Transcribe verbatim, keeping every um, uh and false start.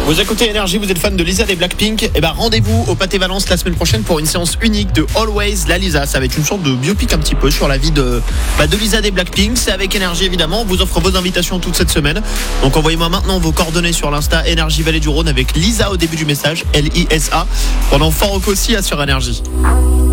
Vous écoutez Énergie, vous êtes fan de Lisa des Blackpink. Et ben rendez-vous au Pâté Valence la semaine prochaine pour une séance unique de Always la Lisa. Ça va être une sorte de biopic un petit peu sur la vie de, bah, de Lisa des Blackpink. C'est avec Énergie évidemment. On vous offre vos invitations toute cette semaine. Donc envoyez-moi maintenant vos coordonnées sur l'Insta Énergie Vallée du Rhône avec Lisa au début du message, L I S A. Pendant Fort Rock aussi sur Énergie.